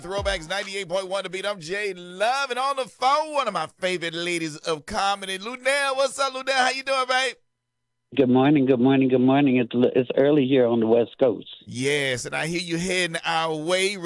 Throwbacks 98.1 to beat. I'm Jay Love, and on the phone, one of my favorite ladies of comedy, Luenell. What's up, Luenell? How you doing, babe? Good morning, good morning, good morning. It's early here on the West Coast. Yes, and I hear you heading our way.